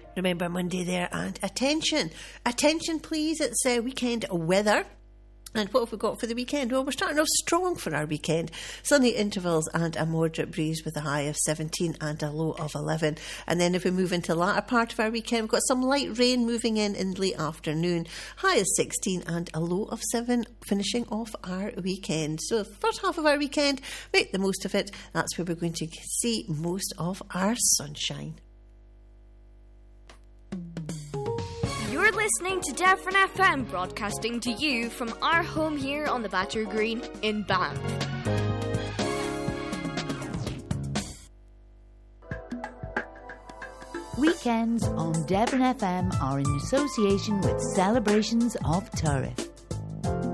Remember Monday there, and attention please, it's weekend weather. And what have we got for the weekend? Well, we're starting off strong for our weekend. Sunny intervals and a moderate breeze with a high of 17 and a low of 11. And then if we move into the latter part of our weekend, we've got some light rain moving in late afternoon. High of 16 and a low of 7, finishing off our weekend. So the first half of our weekend, make the most of it. That's where we're going to see most of our sunshine. You're listening to Devon FM, broadcasting to you from our home here on the Batter Green in Banff. Weekends on Devon FM are in association with Celebrations of Turriff.